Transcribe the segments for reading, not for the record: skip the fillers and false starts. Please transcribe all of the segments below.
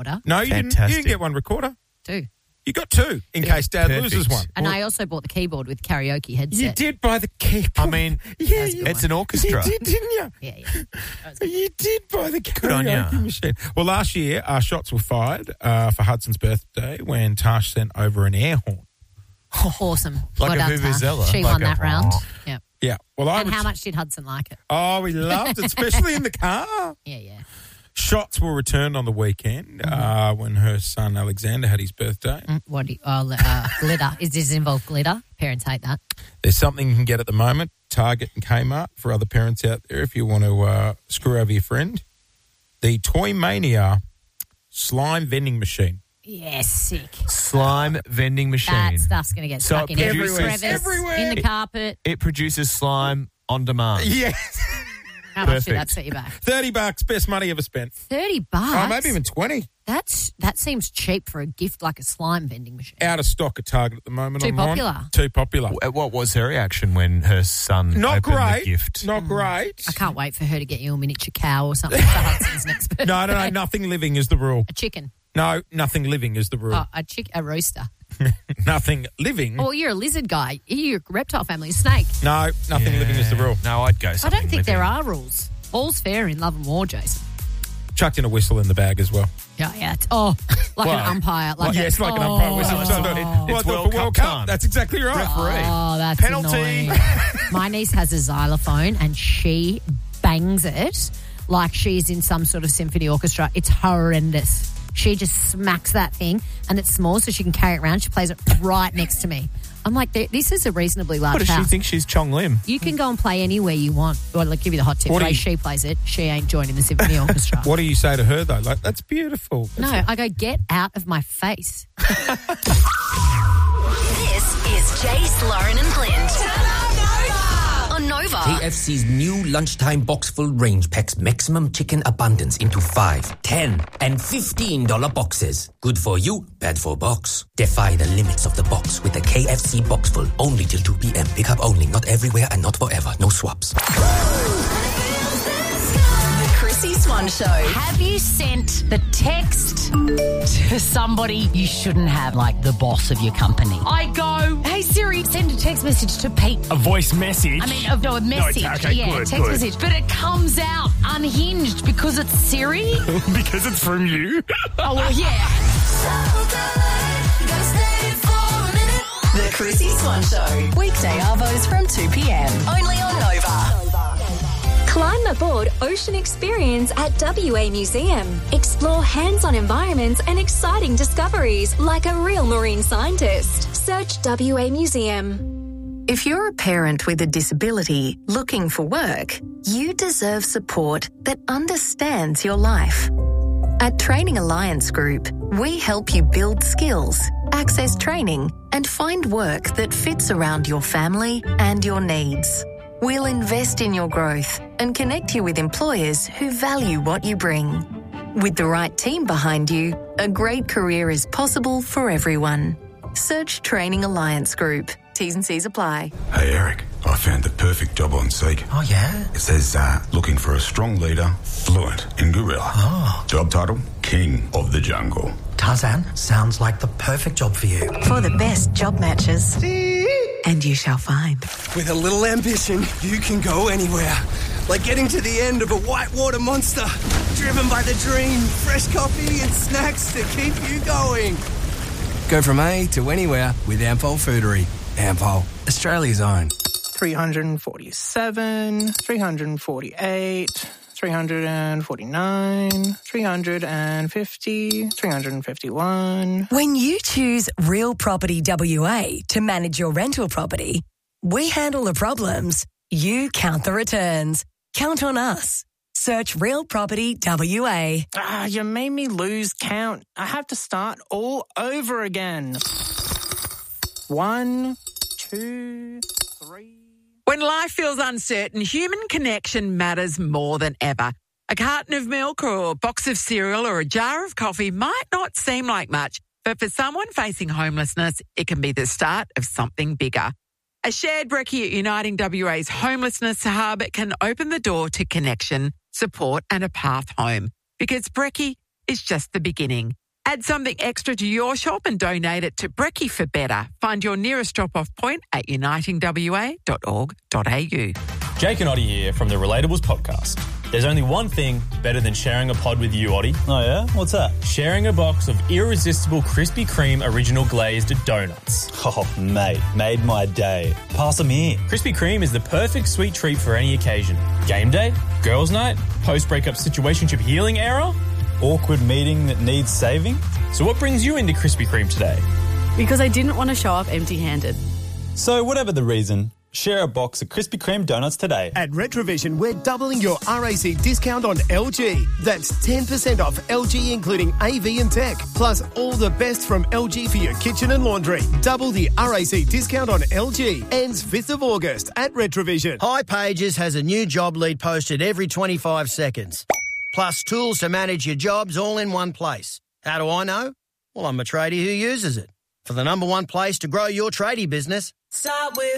No, you didn't get one recorder. 2. You got 2 in case Dad loses one. And I also bought the keyboard with karaoke headset. You did buy the keyboard. I mean, it's an orchestra. You did, didn't you? Yeah. You did buy the Good on karaoke ya. machine. Well, last year, shots were fired for Hudson's birthday when Tash sent over an air horn. Awesome. Like well a done, Tash. vuvuzela. She won that round. Yeah. Yeah. Well, And how much did Hudson like it? Oh, we loved it, especially in the car. Yeah. Shots were returned on the weekend when her son Alexander had his birthday. Glitter. Does this involve glitter? Parents hate that. There's something you can get at the moment, Target and Kmart, for other parents out there if you want to screw over your friend. The Toy Mania slime vending machine. Yeah, sick. Slime vending machine. That stuff's going to get stuck in every produces- crevice, in the carpet. It produces slime on demand. Yes. How much did that set you back? $30, best money ever spent. $30? Oh, maybe even 20. That seems cheap for a gift like a slime vending machine. Out of stock at Target at the moment. Too online. popular. Too popular. What was her reaction when her son opened the gift? Not great. I can't wait for her to get you a miniature cow or something for Hudson's next birthday. No. Nothing living is the rule. A chicken. No, nothing living is the rule. Oh, a rooster. Nothing living. Oh, you're a lizard guy. You're a reptile family, snake. No, nothing living is the rule. No, I'd go I something don't think living. there are rules. All's fair in love and war, Jason. Chucked in a whistle in the bag as well. Yeah. Oh, like an umpire. Like yes, like an umpire whistle. It's It's World World Cup Cup. time. That's exactly right. Referee. Oh, that's Penalty. annoying. My niece has a xylophone and she bangs it like she's in some sort of symphony orchestra. It's horrendous. She just smacks that thing and it's small so she can carry it around. She plays it right next to me. I'm like, this is a reasonably large What does she house. think? She's Chong Lim. You can go and play anywhere you want. Well, I'll give you the hot tip. The way she plays it, she ain't joining the symphony orchestra. What do you say to her, though? Like, that's beautiful. No, I go, get out of my face. This is Jace, Lauren and Clint. On Nova. KFC's new lunchtime box-full range packs maximum chicken abundance into 5, 10, and $15 boxes. Good for you, bad for box. Defy the limits of the box with the KFC box-full. Only till 2 p.m. Pick up only, not everywhere and not forever. No swaps. Chrissy Swan Show. Have you sent the text to somebody you shouldn't have, like the boss of your company? I go, hey Siri, send a text message to Pete. A voice message? I mean, no, a message. okay, yeah, good, text good. message. But it comes out unhinged because it's Siri. Because it's from you? Oh, well, yeah. The Chrissy Swan Show. Weekday arvos from 2 p.m. Only on Nova. Climb aboard Ocean Experience at WA Museum. Explore hands-on environments and exciting discoveries like a real marine scientist. Search WA Museum. If you're a parent with a disability looking for work, you deserve support that understands your life. At Training Alliance Group, we help you build skills, access training, and find work that fits around your family and your needs. We'll invest in your growth and connect you with employers who value what you bring. With the right team behind you, a great career is possible for everyone. Search Training Alliance Group. T's and C's apply. Hey, Eric, I found the perfect job on Seek. Oh, yeah? It says, looking for a strong leader, fluent in gorilla. Oh. Job title, King of the Jungle. Tarzan, sounds like the perfect job for you. For the best job matches. And you shall find. With a little ambition, you can go anywhere. Like getting to the end of a whitewater monster. Driven by the dream, fresh coffee and snacks to keep you going. Go from A to anywhere with Ampol Foodery. Ampol, Australia's own. 347, 348, 349, 350, 351. When you choose Real Property WA to manage your rental property, we handle the problems, you count the returns. Count on us. Search Real Property WA. You made me lose count. I have to start all over again. 1, 2, 3... When life feels uncertain, human connection matters more than ever. A carton of milk or a box of cereal or a jar of coffee might not seem like much, but for someone facing homelessness, it can be the start of something bigger. A shared brekkie at Uniting WA's Homelessness Hub can open the door to connection, support and a path home. Because brekkie is just the beginning. Add something extra to your shop and donate it to Brekkie for Better. Find your nearest drop-off point at unitingwa.org.au. Jake and Oddie here from the Relatables podcast. There's only one thing better than sharing a pod with you, Oddie. Oh, yeah? What's that? Sharing a box of irresistible Krispy Kreme original glazed donuts. Oh, mate, made my day. Pass them here. Krispy Kreme is the perfect sweet treat for any occasion. Game day, girls' night, post-breakup situationship healing era, awkward meeting that needs saving. So what brings you into Krispy Kreme today? Because I didn't want to show up empty-handed. So whatever the reason, share a box of Krispy Kreme donuts today. At Retrovision, we're doubling your RAC discount on LG. That's 10% off LG, including AV and tech. Plus, all the best from LG for your kitchen and laundry. Double the RAC discount on LG. Ends 5th of August at Retrovision. hipages has a new job lead posted every 25 seconds. Plus tools to manage your jobs all in one place. How do I know? Well, I'm a tradie who uses it. For the number one place to grow your tradie business, start with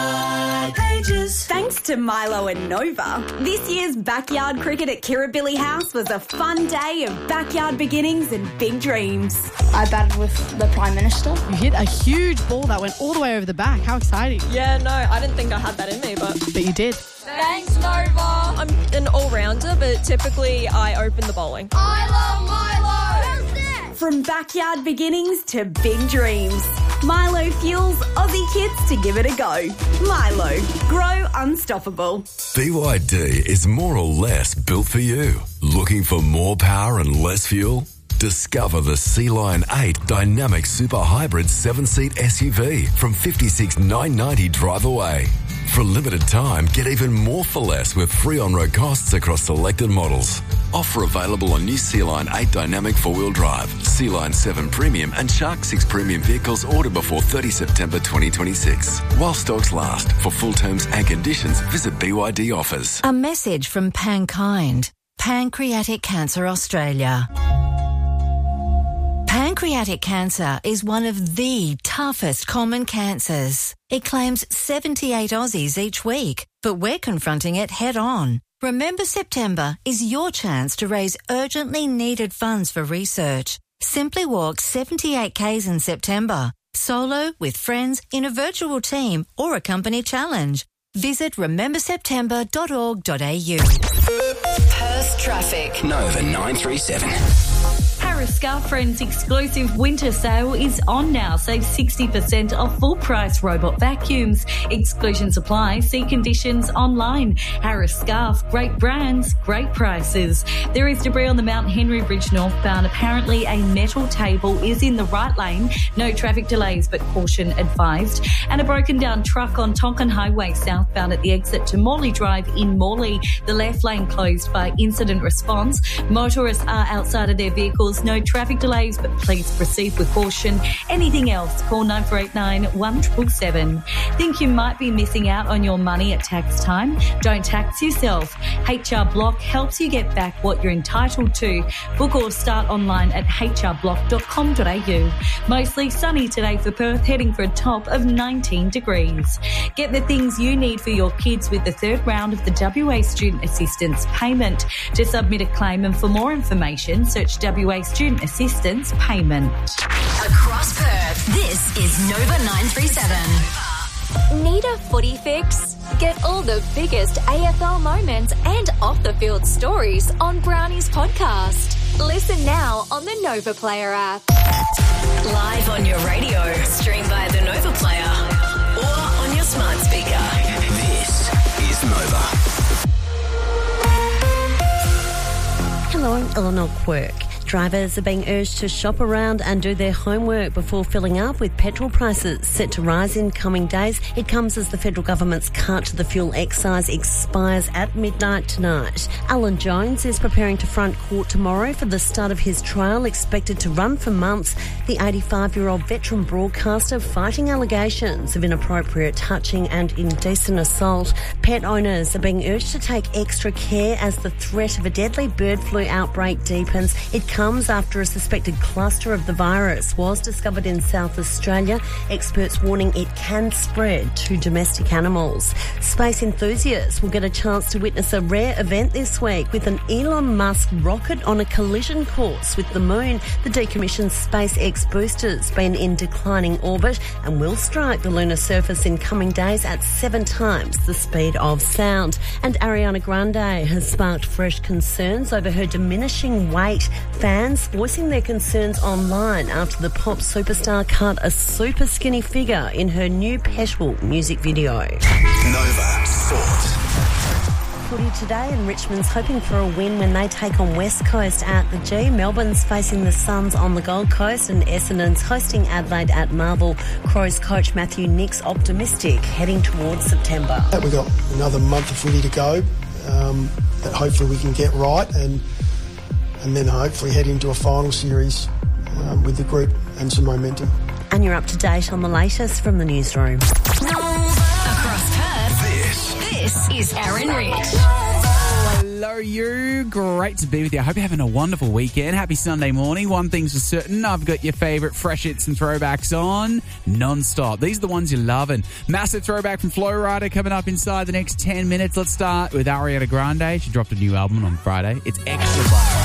hipages. Thanks to Milo and Nova, this year's backyard cricket at Kirribilli House was a fun day of backyard beginnings and big dreams. I batted with the Prime Minister. You hit a huge ball that went all the way over the back. How exciting. Yeah, no, I didn't think I had that in me, but you did. Thanks, Nova. I'm an all-rounder, but typically I open the bowling. I love Milo! From backyard beginnings to big dreams, Milo fuels Aussie kids to give it a go. Milo, grow unstoppable. BYD is more or less built for you. Looking for more power and less fuel? Discover the Sea-Lion 8 Dynamic Super Hybrid 7-seat SUV from $56,990 drive away. For a limited time, get even more for less with free on-road costs across selected models. Offer available on new Sea-Lion 8 Dynamic 4-wheel drive, Sea-Lion 7 Premium and Shark 6 Premium vehicles ordered before 30 September 2026. While stocks last. For full terms and conditions, visit BYD offers. A message from Pankind, Pancreatic Cancer Australia. Pancreatic cancer is one of the toughest common cancers. It claims 78 Aussies each week, but we're confronting it head on. Remember September is your chance to raise urgently needed funds for research. Simply walk 78 Ks in September, solo, with friends, in a virtual team or a company challenge. Visit rememberseptember.org.au. Perth traffic. Nova 937. Harris Scarf Friends exclusive winter sale is on now. Save 60% off full price robot vacuums. Exclusions apply. See conditions online. Harris Scarf, great brands, great prices. There is debris on the Mount Henry Bridge northbound. Apparently a metal table is in the right lane. No traffic delays, but caution advised. And a broken down truck on Tonkin Highway southbound at the exit to Morley Drive in Morley. The left lane closed by incident response. Motorists are outside of their vehicles. No traffic delays, but please proceed with caution. Anything else, call 9489 1777. Think you might be missing out on your money at tax time? Don't tax yourself. HR Block helps you get back what you're entitled to. Book or start online at hrblock.com.au. Mostly sunny today for Perth, heading for a top of 19 degrees. Get the things you need for your kids with the third round of the WA Student Assistance Payment. To submit a claim and for more information, search WA Student Assistance Payment. Across Perth, this is Nova 937. Need a footy fix? Get all the biggest AFL moments and off-the-field stories on Brownie's podcast. Listen now on the Nova Player app. Live on your radio, stream via the Nova Player, or on your smart speaker. This is Nova. Hello, I'm Eleanor Quirk. Drivers are being urged to shop around and do their homework before filling up, with petrol prices set to rise in coming days. It comes as the federal government's cut to the fuel excise expires at midnight tonight. Alan Jones is preparing to front court tomorrow for the start of his trial, expected to run for months. The 85-year-old veteran broadcaster fighting allegations of inappropriate touching and indecent assault. Pet owners are being urged to take extra care as the threat of a deadly bird flu outbreak deepens. It comes after a suspected cluster of the virus was discovered in South Australia. Experts warning it can spread to domestic animals. Space enthusiasts will get a chance to witness a rare event this week with an Elon Musk rocket on a collision course with the moon. The decommissioned SpaceX booster's been in declining orbit and will strike the lunar surface in coming days at 7 times the speed of sound. And Ariana Grande has sparked fresh concerns over her diminishing weight. Fans voicing their concerns online after the pop superstar cut a super skinny figure in her new Petal music video. Nova Sport. Footy today, and Richmond's hoping for a win when they take on West Coast at the G. Melbourne's facing the Suns on the Gold Coast, and Essendon's hosting Adelaide at Marvel. Crows coach Matthew Nicks optimistic heading towards September. We've got another month of footy to go that hopefully we can get right and then hopefully head into a final series with the group and some momentum. And you're up to date on the latest from the newsroom. Across Perth, this is Aaron Rich. Hello, you. Great to be with you. I hope you're having a wonderful weekend. Happy Sunday morning. One thing's for certain, I've got your favourite fresh hits and throwbacks on non-stop. These are the ones you're loving. Massive throwback from Flow Rider coming up inside the next 10 minutes. Let's start with Ariana Grande. She dropped a new album on Friday. It's Extra Butter.